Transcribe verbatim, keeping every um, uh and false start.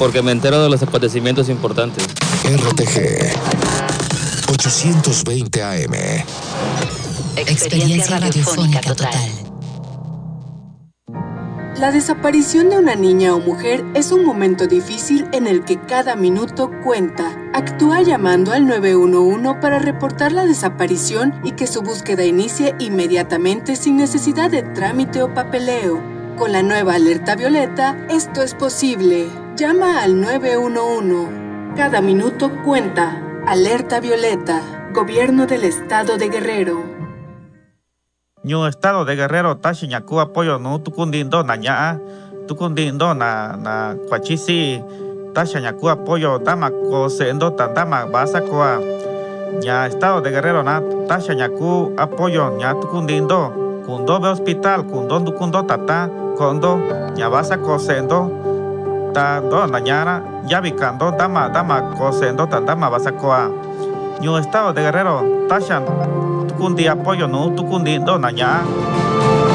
porque me entero de los acontecimientos importantes. R T G ochocientos veinte A M. Experiencia radiofónica total. La desaparición de una niña o mujer es un momento difícil en el que cada minuto cuenta. Actúa llamando al nueve uno uno para reportar la desaparición y que su búsqueda inicie inmediatamente sin necesidad de trámite o papeleo. Con la nueva alerta violeta, esto es posible. Llama al nueve uno uno. Cada minuto cuenta. Alerta violeta. Gobierno del Estado de Guerrero. Ñu Estado de Guerrero tashi ñaku apoyo no tukundindo na ñaa tukundindo na na kwachisi tasha ñaku apoyo tama ko sendo tandama basa koa ña Estado de Guerrero na tasha ñaku apoyo ña tukundindo kundo be hospital kundo tukundo tata kondo ña basa ko sendo ta do na ñara yabikando dama dama ko sendo tandama basa koa Ñu Estado de Guerrero tasha tukundi apoyo no tukundindo na ñaa